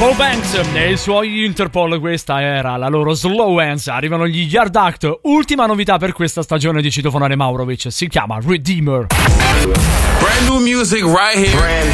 Banks e i suoi Interpol, questa era la loro Slow Hands. Arrivano gli Yard Act, ultima novità per questa stagione di Citofonare Maurovic, si chiama Redeemer. Brand new music right here. Brand